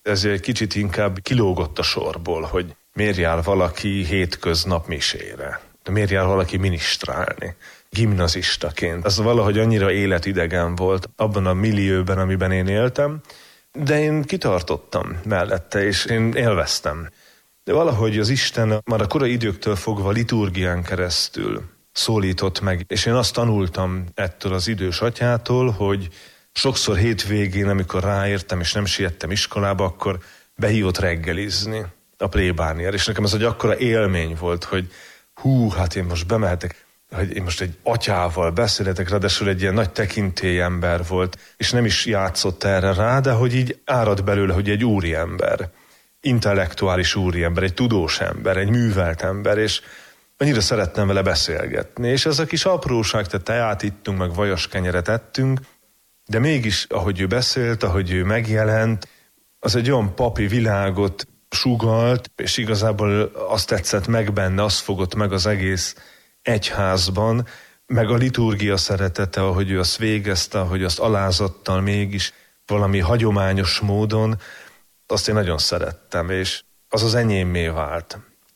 ez egy kicsit inkább kilógott a sorból, hogy miért jár valaki hétköznap misére, miért jár valaki minisztrálni gimnazistaként. Az valahogy annyira életidegen volt abban a millióben, amiben én éltem, de én kitartottam mellette, és én élveztem. De valahogy az Isten már a korai időktől fogva liturgián keresztül szólított meg, és én azt tanultam ettől az idős atyától, hogy sokszor hétvégén, amikor ráértem, és nem siettem iskolába, akkor behívott reggelizni a plébániára, és nekem ez egy akkora élmény volt, hogy hát én most bemehetek, hogy én most egy atyával beszélhetek, ráadásul egy ilyen nagy tekintélyember volt, és nem is játszott erre rá, de hogy így árad belőle, hogy egy úriember, intellektuális úriember, egy tudós ember, egy művelt ember, és annyira szerettem vele beszélgetni. És ez a kis apróság, tehát teát ittunk, meg vajas kenyeret ettünk, de mégis, ahogy ő beszélt, ahogy ő megjelent, az egy olyan papi világot sugalt, és igazából azt tetszett meg benne, azt fogott meg az egész egyházban, meg a liturgia szeretete, ahogy ő azt végezte, ahogy azt alázattal mégis valami hagyományos módon, azt én nagyon szerettem, és az az enyémmé vált.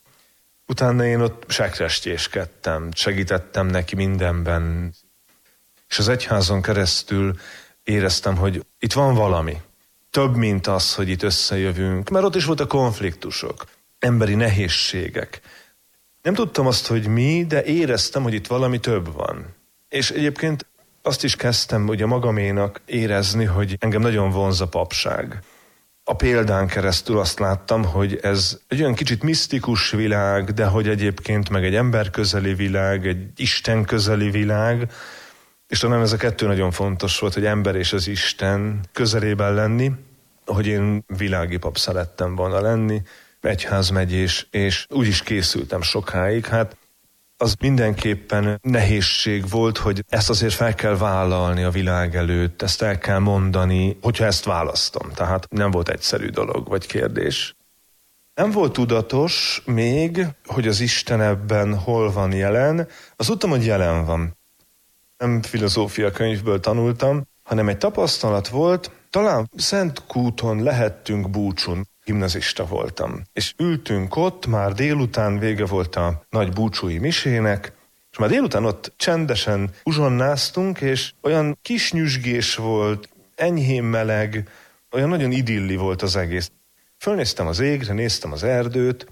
Utána én ott sekrestjéskedtem, segítettem neki mindenben, és az egyházon keresztül éreztem, hogy itt van valami. Több, mint az, hogy itt összejövünk, mert ott is voltak konfliktusok, emberi nehézségek. Nem tudtam azt, hogy mi, de éreztem, hogy itt valami több van. És egyébként azt is kezdtem ugye magaménak érezni, hogy engem nagyon vonz a papság. A példán keresztül azt láttam, hogy ez egy olyan kicsit misztikus világ, de hogy egyébként meg egy emberközeli világ, egy Isten közeli világ, és talán ez a kettő nagyon fontos volt, hogy ember és az Isten közelében lenni, hogy én világi pap szerettem volna lenni, egyházmegyés, és úgy is készültem sokáig. Hát az mindenképpen nehézség volt, hogy ezt azért fel kell vállalni a világ előtt, ezt el kell mondani, hogyha ezt választom. Tehát nem volt egyszerű dolog vagy kérdés. Nem volt tudatos még, hogy az Isten ebben hol van jelen. Az tudtam, hogy jelen van. Nem filozófia könyvből tanultam, hanem egy tapasztalat volt, talán Szentkúton lehettünk búcsún, gimnazista voltam. És ültünk ott, már délután vége volt a nagy búcsúi misének, és már délután ott csendesen uzsonnáztunk, és olyan kis nyüzsgés volt, enyhén meleg, olyan nagyon idilli volt az egész. Fölnéztem az égre, néztem az erdőt,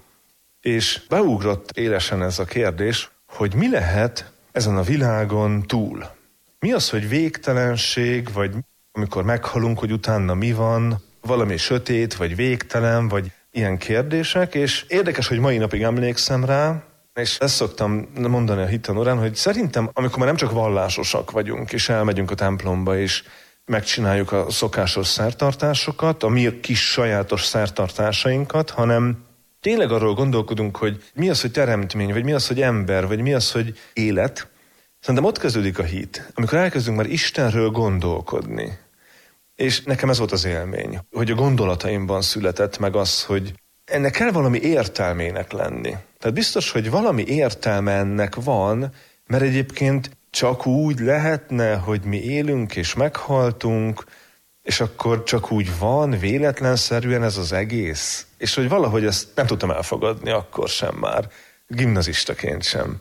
és beugrott élesen ez a kérdés, hogy mi lehet ezen a világon túl. Mi az, hogy végtelenség, vagy amikor meghalunk, hogy utána mi van, valami sötét, vagy végtelen, vagy ilyen kérdések, és érdekes, hogy mai napig emlékszem rá, és ezt szoktam mondani a hitanórán, hogy szerintem, amikor már nem csak vallásosak vagyunk, és elmegyünk a templomba, és megcsináljuk a szokásos szertartásokat, a mi kis sajátos szertartásainkat, hanem tényleg arról gondolkodunk, hogy mi az, hogy teremtmény, vagy mi az, hogy ember, vagy mi az, hogy élet. Szerintem ott kezdődik a hit, amikor elkezdünk már Istenről gondolkodni. És nekem ez volt az élmény, hogy a gondolataimban született meg az, hogy ennek kell valami értelmének lenni. Tehát biztos, hogy valami értelme ennek van, mert egyébként csak úgy lehetne, hogy mi élünk és meghaltunk, és akkor csak úgy van, véletlenszerűen ez az egész. És hogy valahogy ezt nem tudtam elfogadni akkor sem már, gimnazistaként sem.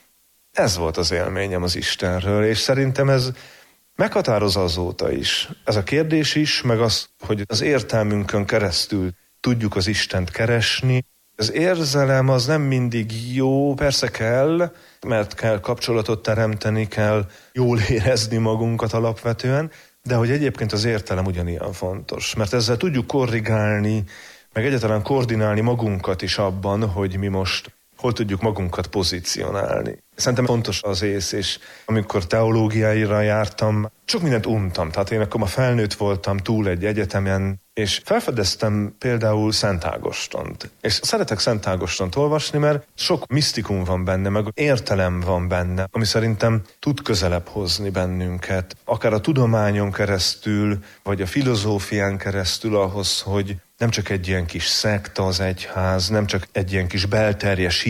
Ez volt az élményem az Istenről, és szerintem ez meghatároz azóta is. Ez a kérdés is, meg az, hogy az értelmünkön keresztül tudjuk az Istent keresni. Az érzelem az nem mindig jó, persze kell, mert kell kapcsolatot teremteni, kell jól érezni magunkat alapvetően, de hogy egyébként az értelem ugyanilyen fontos. Mert ezzel tudjuk korrigálni, meg egyáltalán koordinálni magunkat is abban, hogy mi most hol tudjuk magunkat pozícionálni. Szerintem fontos az ész, és amikor teológiáira jártam, sok mindent untam. Tehát én akkor már felnőtt voltam túl egy egyetemen, és felfedeztem például Szent Ágostont. És szeretek Szent Ágostont olvasni, mert sok misztikum van benne, meg értelem van benne, ami szerintem tud közelebb hozni bennünket. Akár a tudományon keresztül, vagy a filozófián keresztül ahhoz, hogy nem csak egy ilyen kis szekta az egyház, nem csak egy ilyen kis belterjes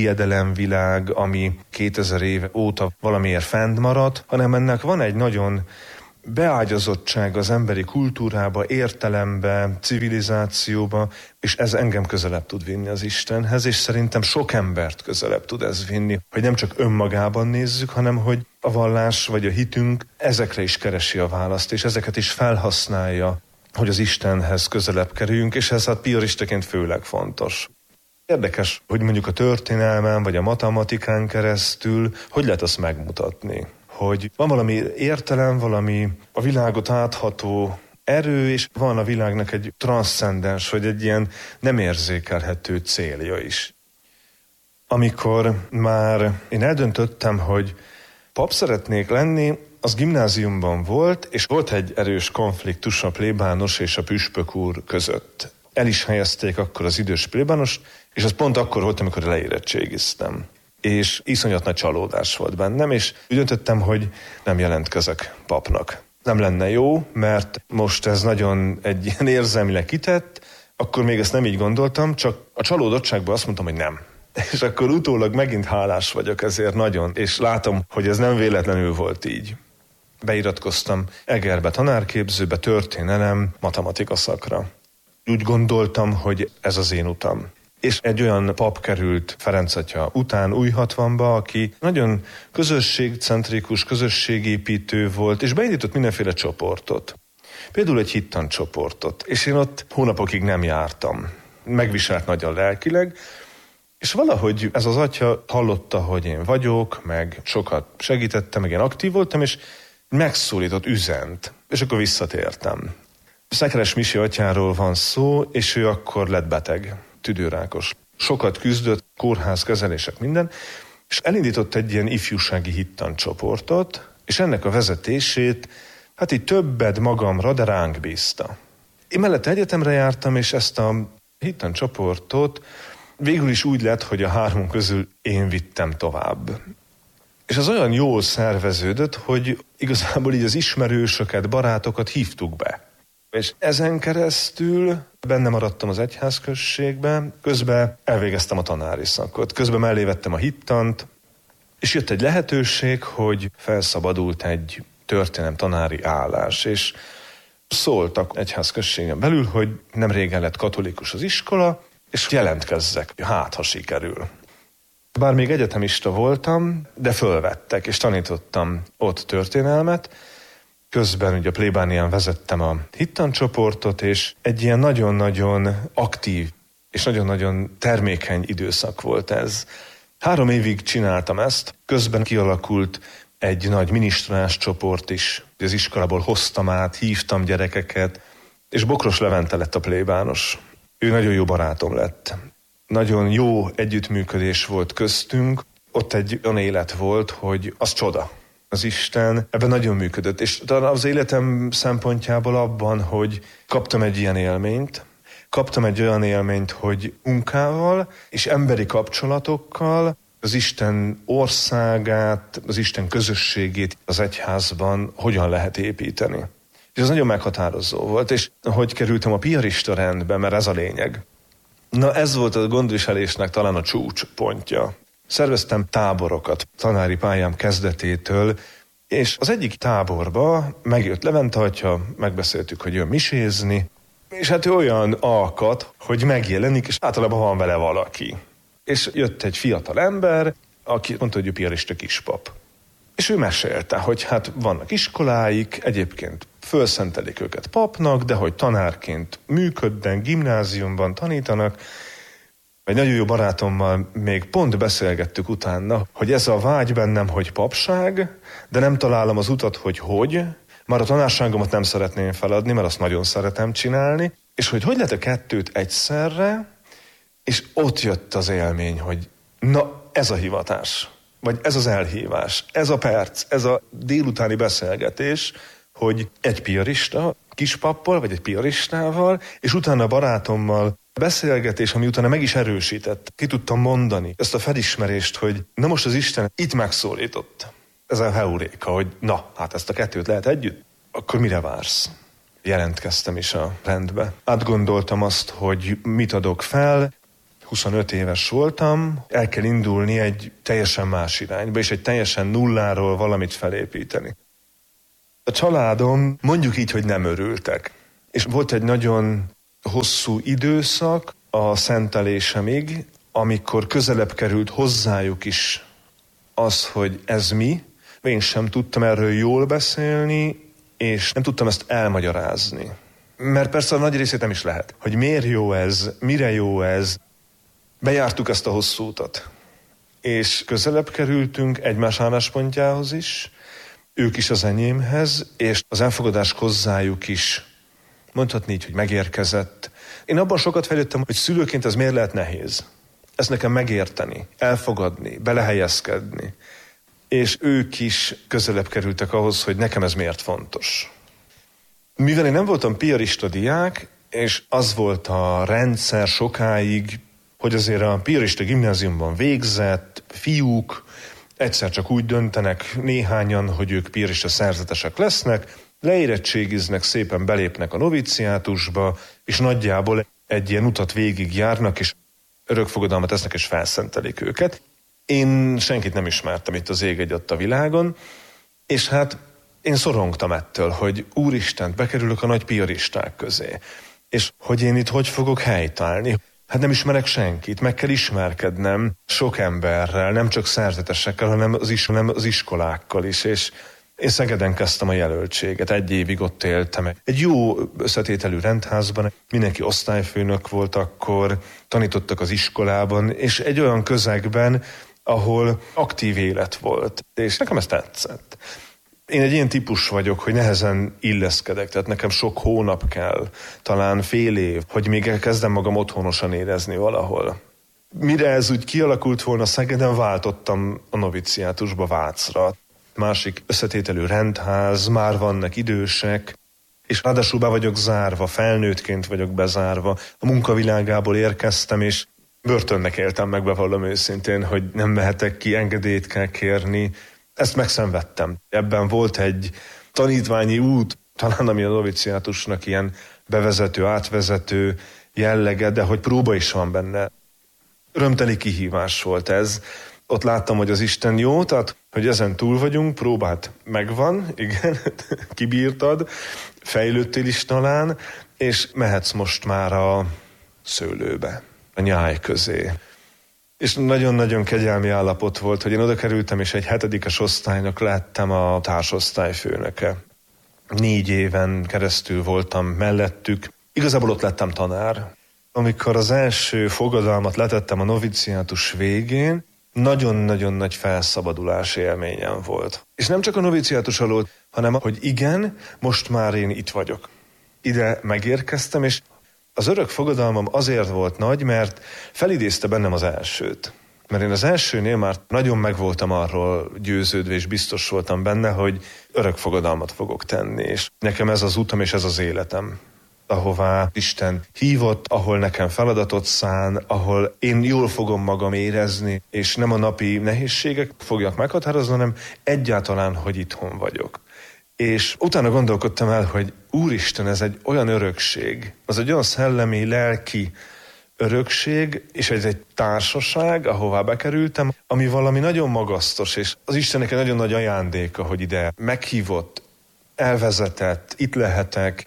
hiedelemvilág, ami 2000 éve óta valamiért fent maradt, hanem ennek van egy nagyon beágyazottság az emberi kultúrába, értelembe, civilizációba, és ez engem közelebb tud vinni az Istenhez, és szerintem sok embert közelebb tud ez vinni, hogy nem csak önmagában nézzük, hanem hogy a vallás vagy a hitünk ezekre is keresi a választ, és ezeket is felhasználja, hogy az Istenhez közelebb kerüljünk, és ez hát piaristaként főleg fontos. Érdekes, hogy mondjuk a történelmen vagy a matematikán keresztül hogy lehet azt megmutatni, hogy van valami értelem, valami a világot átható erő, és van a világnak egy transzcendens, vagy egy ilyen nem érzékelhető célja is. Amikor már én eldöntöttem, hogy pap szeretnék lenni, az gimnáziumban volt, és volt egy erős konfliktus a plébános és a püspök úr között. El is helyezték akkor az idős plébánost, és az pont akkor volt, amikor leérettségiztem. És iszonyat nagy csalódás volt bennem, és úgy döntöttem, hogy nem jelentkezek papnak. Nem lenne jó, mert most ez nagyon egy ilyen érzelmileg kitett, akkor még ezt nem így gondoltam, csak a csalódottságban azt mondtam, hogy nem. És akkor utólag megint hálás vagyok ezért nagyon, és látom, hogy ez nem véletlenül volt így. Beiratkoztam Egerbe tanárképzőbe, történelem, matematika szakra. Úgy gondoltam, hogy ez az én utam. És egy olyan pap került Ferenc atya után Újhatvanba, aki nagyon közösségcentrikus, közösségépítő volt, és beindított mindenféle csoportot. Például egy hittancsoportot, és én ott hónapokig nem jártam. Megviselt nagyon lelkileg, és valahogy ez az atya hallotta, hogy én vagyok, meg sokat segítettem, meg én aktív voltam, és megszólított, üzent, és akkor visszatértem. Szekeres Misi atyáról van szó, és ő akkor lett beteg, tüdőrákos. Sokat küzdött, kórházkezelések, minden, és elindított egy ilyen ifjúsági hittancsoportot, és ennek a vezetését, hát így többet magamra, de ránk bízta. Én mellette egyetemre jártam, és ezt a hittancsoportot végül is úgy lett, hogy a hármunk közül én vittem tovább. És az olyan jól szerveződött, hogy igazából így az ismerősöket, barátokat hívtuk be. És ezen keresztül benne maradtam az egyházközségben, közben elvégeztem a tanári szakot, közben mellé vettem a hittant, és jött egy lehetőség, hogy felszabadult egy történelem tanári állás, és szóltak egyházközségen belül, hogy nem régen lett katolikus az iskola, és jelentkezzek, hát ha sikerül. Bár még egyetemista voltam, de fölvettek, és tanítottam ott történelmet. Közben ugye a plébánián vezettem a hittancsoportot, és egy ilyen nagyon-nagyon aktív és nagyon-nagyon termékeny időszak volt ez. 3 évig csináltam ezt, közben kialakult egy nagy minisztráns csoport is. Az iskolából hoztam át, hívtam gyerekeket, és Bokros Levente lett a plébános. Ő nagyon jó barátom lett. Nagyon jó együttműködés volt köztünk. Ott egy olyan élet volt, hogy az csoda. Az Isten ebben nagyon működött. És talán az életem szempontjából abban, hogy kaptam egy ilyen élményt, kaptam egy olyan élményt, hogy munkával és emberi kapcsolatokkal az Isten országát, az Isten közösségét az egyházban hogyan lehet építeni. És ez nagyon meghatározó volt, és hogy kerültem a piarista rendbe, mert ez a lényeg. Na ez volt a gondviselésnek talán a csúcspontja. Szerveztem táborokat tanári pályám kezdetétől, és az egyik táborba megjött Levente atya, megbeszéltük, hogy jön misézni, és hát ő olyan alkat, hogy megjelenik, és általában van vele valaki. És jött egy fiatal ember, aki mondta, hogy ő piarista kispap. És ő mesélte, hogy hát vannak iskoláik, egyébként fölszentelik őket papnak, de hogy tanárként működnek, gimnáziumban tanítanak. Egy nagyon jó barátommal még pont beszélgettük utána, hogy ez a vágy bennem, hogy papság, de nem találom az utat, hogy. Már a tanárságomat nem szeretném feladni, mert azt nagyon szeretem csinálni, és hogy lehet a kettőt egyszerre, és ott jött az élmény, hogy na, ez a hivatás, vagy ez az elhívás, ez a perc, ez a délutáni beszélgetés, hogy egy piarista kispappal, vagy egy piaristával, és utána barátommal beszélgetés, ami utána meg is erősített. Ki tudtam mondani ezt a felismerést, hogy na most az Isten itt megszólított. Ez a heuréka, hogy na, hát ezt a kettőt lehet együtt, akkor mire vársz? Jelentkeztem is a rendbe. Átgondoltam azt, hogy mit adok fel, 25 éves voltam, el kell indulni egy teljesen más irányba, és egy teljesen nulláról valamit felépíteni. A családom mondjuk így, hogy nem örültek. És volt egy nagyon hosszú időszak a szentelésemig, amikor közelebb került hozzájuk is az, hogy ez mi. Én sem tudtam erről jól beszélni, és nem tudtam ezt elmagyarázni. Mert persze a nagy részét nem is lehet. Hogy miért jó ez, mire jó ez. Bejártuk ezt a hosszú utat. És közelebb kerültünk egymás álláspontjához is, ők is az enyémhez, és az elfogadás hozzájuk is, mondhatni így, hogy megérkezett. Én abban sokat fejlődtem, hogy szülőként ez miért lehet nehéz. Ezt nekem megérteni, elfogadni, belehelyezkedni. És ők is közelebb kerültek ahhoz, hogy nekem ez miért fontos. Mivel én nem voltam piarista diák, és az volt a rendszer sokáig, hogy azért a piarista gimnáziumban végzett fiúk egyszer csak úgy döntenek néhányan, hogy ők piarista szerzetesek lesznek, leérettségiznek, szépen belépnek a noviciátusba, és nagyjából egy ilyen utat végigjárnak, és örökfogadalmat tesznek, és felszentelik őket. Én senkit nem ismertem itt az ég egyatt a világon, és hát én szorongtam ettől, hogy úristen, bekerülök a nagy piaristák közé, és hogy én itt hogy fogok helytállni. Hát nem ismerek senkit, meg kell ismerkednem sok emberrel, nem csak szerzetesekkel, hanem az iskolákkal is, és én Szegeden kezdtem a jelöltséget, 1 évig ott éltem. Egy jó összetételű rendházban, mindenki osztályfőnök volt akkor, tanítottak az iskolában, és egy olyan közegben, ahol aktív élet volt, és nekem ez tetszett. Én egy ilyen típus vagyok, hogy nehezen illeszkedek, tehát nekem sok hónap kell, talán fél év, hogy még elkezdem magam otthonosan érezni valahol. Mire ez úgy kialakult volna Szegeden, váltottam a noviciátusba Vácra. Másik összetételű rendház, már vannak idősek, és ráadásul be vagyok zárva, felnőttként vagyok bezárva. A munkavilágából érkeztem, és börtönnek éltem meg, bevallom őszintén, hogy nem mehetek ki, engedélyt kell kérni. Ezt megszenvedtem. Ebben volt egy tanítványi út, talán ami a noviciátusnak ilyen bevezető, átvezető jellege, de hogy próba is van benne. Örömteli kihívás volt ez. Ott láttam, hogy az Isten jó, tehát hogy ezen túl vagyunk, próbát megvan, igen, kibírtad, fejlődtél is talán, és mehetsz most már a szőlőbe, a nyáj közé. És nagyon-nagyon kegyelmi állapot volt, hogy én oda kerültem, és egy 7. osztálynak lettem a társosztályfőnöke. 4 éven keresztül voltam mellettük. Igazából ott lettem tanár. Amikor az első fogadalmat letettem a noviciátus végén, nagyon-nagyon nagy felszabadulás élményem volt. És nem csak a noviciátus alól, hanem hogy igen, most már én itt vagyok. Ide megérkeztem, és az örök fogadalmam azért volt nagy, mert felidézte bennem az elsőt. Mert én az elsőnél már nagyon meg voltam arról győződve, és biztos voltam benne, hogy örök fogadalmat fogok tenni. És nekem ez az utam, és ez az életem. Ahová Isten hívott, ahol nekem feladatot szán, ahol én jól fogom magam érezni, és nem a napi nehézségek fogják meghatározni, hanem egyáltalán, hogy itthon vagyok. És utána gondolkodtam el, hogy úristen, ez egy olyan örökség, az egy olyan szellemi, lelki örökség, és ez egy társaság, ahová bekerültem, ami valami nagyon magasztos, és az Istennek egy nagyon nagy ajándéka, hogy ide meghívott, elvezetett, itt lehetek.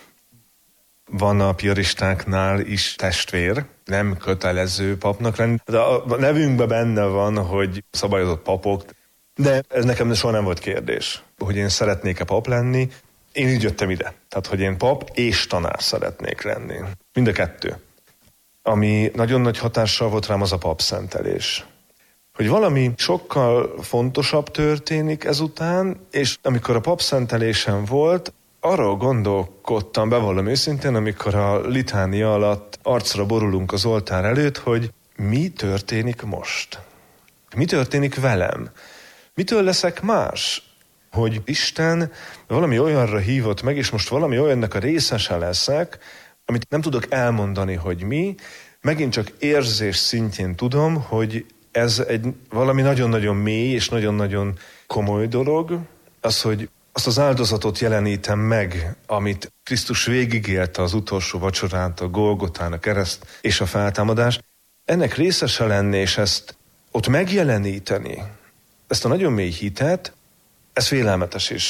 Van a piaristáknál is testvér, nem kötelező papnak lenni, de a nevünkben benne van, hogy szabályozott papok, de ez nekem soha nem volt kérdés, hogy én szeretnék-e pap lenni. Én így jöttem ide, tehát hogy én pap és tanár szeretnék lenni. Mind a kettő. Ami nagyon nagy hatással volt rám, az a papszentelés. Hogy valami sokkal fontosabb történik ezután, és amikor a papszentelésem volt, arról gondolkodtam, bevallom őszintén, amikor a litánia alatt arcra borulunk az oltár előtt, hogy mi történik most? Mi történik velem? Mitől leszek más? Hogy Isten valami olyanra hívott meg, és most valami olyannak a részese leszek, amit nem tudok elmondani, hogy mi, megint csak érzés szintjén tudom, hogy ez egy valami nagyon-nagyon mély és nagyon-nagyon komoly dolog, az, hogy azt az áldozatot jelenítem meg, amit Krisztus végigélte az utolsó vacsorát, a Golgotán, a kereszt és a feltámadás. Ennek részese lenni, és ezt ott megjeleníteni, ezt a nagyon mély hitet, ez félelmetes is.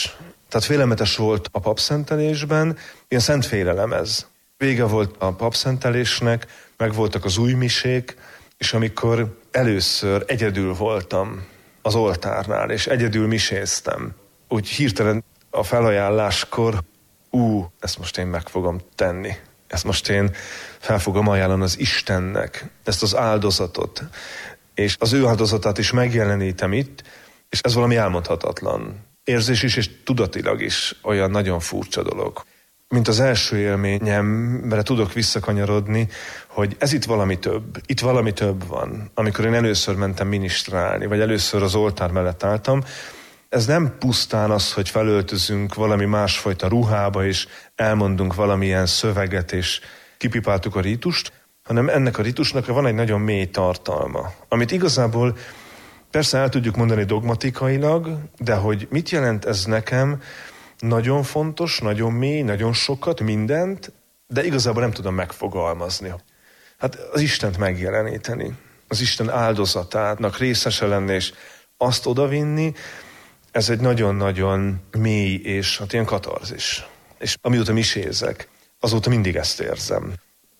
Tehát félelmetes volt a papszentelésben, ilyen szent félelem ez. Vége volt a papszentelésnek, meg voltak az új misék, és amikor először egyedül voltam az oltárnál, és egyedül miséztem, úgy hirtelen a felajánláskor, ezt most én meg fogom tenni. Ezt most én fel fogom ajánlani az Istennek, ezt az áldozatot. És az ő áldozatát is megjelenítem itt, és ez valami elmondhatatlan érzés is, és tudatilag is olyan nagyon furcsa dolog. Mint az első élményemre tudok visszakanyarodni, hogy ez itt valami több van. Amikor én először mentem minisztrálni, vagy először az oltár mellett álltam, ez nem pusztán az, hogy felöltözünk valami másfajta ruhába, és elmondunk valamilyen szöveget, és kipipáltuk a rítust, hanem ennek a ritusnak van egy nagyon mély tartalma, amit igazából persze el tudjuk mondani dogmatikailag, de hogy mit jelent ez nekem, nagyon fontos, nagyon mély, nagyon sokat, mindent, de igazából nem tudom megfogalmazni. Hát az Istent megjeleníteni, az Isten áldozatának részese lenni, és azt odavinni, ez egy nagyon-nagyon mély és ilyen katarzis. És amióta misézek, azóta mindig ezt érzem.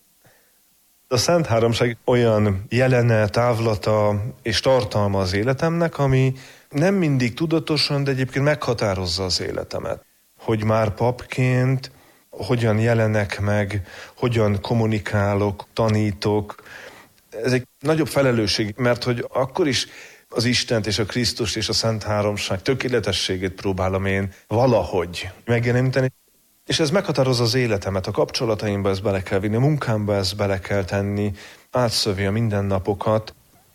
A Szent Háromság olyan jelene, távlata és tartalma az életemnek, ami nem mindig tudatosan, de egyébként meghatározza az életemet. Hogy már papként hogyan jelenek meg, hogyan kommunikálok, tanítok. Ez egy nagyobb felelősség, mert hogy akkor is az Istent és a Krisztust és a Szent Háromság tökéletességét próbálom én valahogy megjeleníteni. És ez meghatározza az életemet, a kapcsolataimba ezt bele kell vinni, a munkámba ezt bele kell tenni, átszövi a mindennapokat.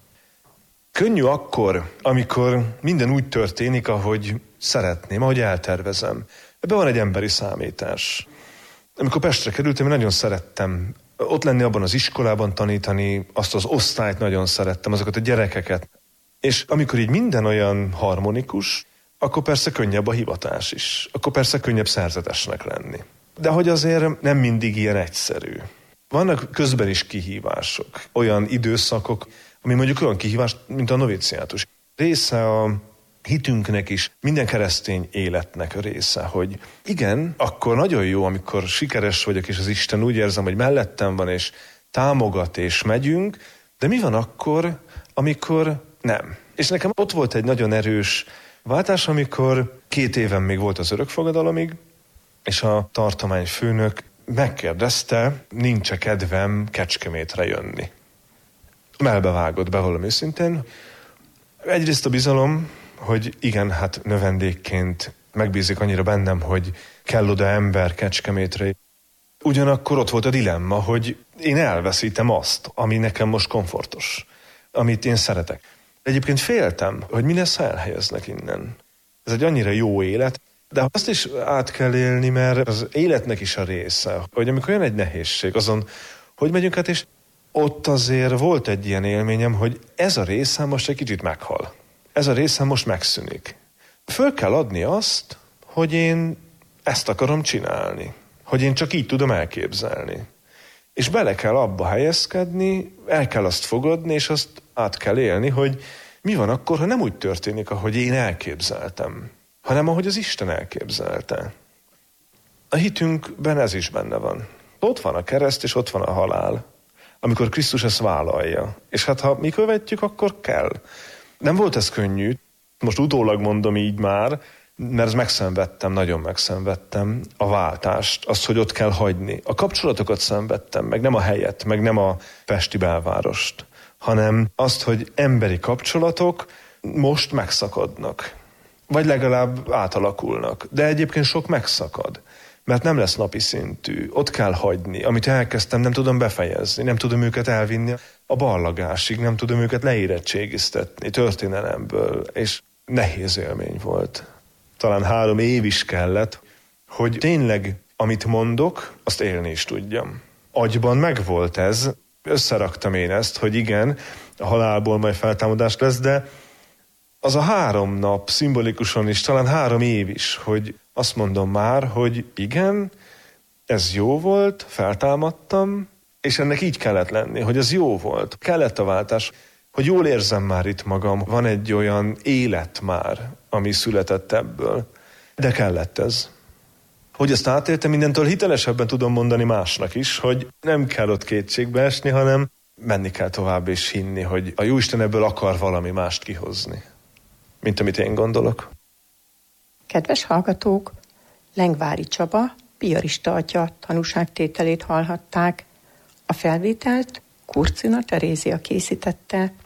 Könnyű akkor, amikor minden úgy történik, ahogy szeretném, ahogy eltervezem. Ebben van egy emberi számítás. Amikor Pestre kerültem, én nagyon szerettem ott lenni abban az iskolában, tanítani, azt az osztályt nagyon szerettem, azokat a gyerekeket. És amikor így minden olyan harmonikus, akkor persze könnyebb a hivatás is. Akkor persze könnyebb szerzetesnek lenni. De hogy azért nem mindig ilyen egyszerű. Vannak közben is kihívások, olyan időszakok, ami mondjuk olyan kihívás, mint a noviciátus. Része a hitünknek is, minden keresztény életnek része, hogy igen, akkor nagyon jó, amikor sikeres vagyok, és az Isten úgy érzem, hogy mellettem van, és támogat, és megyünk, de mi van akkor, amikor nem? És nekem ott volt egy nagyon erős váltás, amikor 2 éven még volt az örökfogadalomig, és a tartományfőnök megkérdezte, nincs-e kedvem Kecskemétre jönni. Melbevágott, bevallom őszintén. Egyrészt a bizalom, hogy igen, hát növendékként megbízik annyira bennem, hogy kell oda ember Kecskemétre. Ugyanakkor ott volt a dilemma, hogy én elveszítem azt, ami nekem most komfortos, amit én szeretek. Egyébként féltem, hogy mi lesz, ha elhelyeznek innen. Ez egy annyira jó élet, de azt is át kell élni, mert az életnek is a része, hogy amikor jön egy nehézség, azon, hogy megyünk át, és ott azért volt egy ilyen élményem, hogy ez a részem most egy kicsit meghal. Ez a részem most megszűnik. Föl kell adni azt, hogy én ezt akarom csinálni. Hogy én csak így tudom elképzelni. És bele kell abba helyezkedni, el kell azt fogadni, és azt át kell élni, hogy mi van akkor, ha nem úgy történik, ahogy én elképzeltem, hanem ahogy az Isten elképzelte. A hitünkben ez is benne van. Ott van a kereszt, és ott van a halál, amikor Krisztus ezt vállalja. És hát ha mi követjük, akkor kell. Nem volt ez könnyű, most utólag mondom így már, mert megszenvedtem, nagyon megszenvedtem a váltást, azt, hogy ott kell hagyni. A kapcsolatokat szenvedtem, meg nem a helyet, meg nem a pesti belvárost, hanem azt, hogy emberi kapcsolatok most megszakadnak. Vagy legalább átalakulnak. De egyébként sok megszakad, mert nem lesz napi szintű. Ott kell hagyni. Amit elkezdtem, nem tudom befejezni, nem tudom őket elvinni a ballagásig, nem tudom őket leérettségiztetni történelemből, és nehéz élmény volt. Talán 3 év is kellett, hogy tényleg, amit mondok, azt élni is tudjam. Agyban megvolt ez, összeraktam én ezt, hogy igen, a halálból majd feltámadás lesz, de az a 3 nap szimbolikusan is, talán 3 év is, hogy azt mondom már, hogy igen, ez jó volt, feltámadtam, és ennek így kellett lenni, hogy ez jó volt. Kellett a váltás, hogy jól érzem már itt magam, van egy olyan élet már, ami született ebből. De kellett ez. Hogy ezt átéltem, mindentől hitelesebben tudom mondani másnak is, hogy nem kell ott kétségbe esni, hanem menni kell tovább és hinni, hogy a Jóisten ebből akar valami mást kihozni, mint amit én gondolok. Kedves hallgatók, Lengvári Csaba, piarista atya tanúságtételét hallhatták. A felvételt Kurcina Terézia készítette.